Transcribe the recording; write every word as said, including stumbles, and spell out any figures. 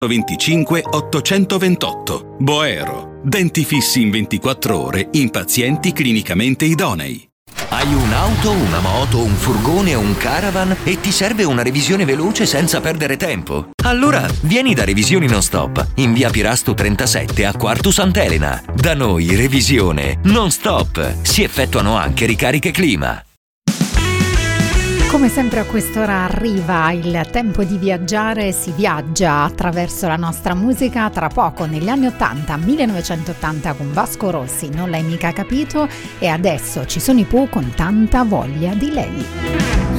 venticinque ottocentoventotto. Boero. Denti fissi in ventiquattro ore in pazienti clinicamente idonei. Hai un'auto, una moto, un furgone o un caravan e ti serve una revisione veloce senza perdere tempo? Allora vieni da Revisioni Non Stop in via Pirasto trentasette a Quartu Sant'Elena. Da noi revisione non stop. Si effettuano anche ricariche clima. Come sempre a quest'ora arriva il tempo di viaggiare, si viaggia attraverso la nostra musica. Tra poco negli anni ottanta, millenovecentottanta con Vasco Rossi, Non l'hai mica capito, e adesso ci sono i Pooh con Tanta voglia di lei.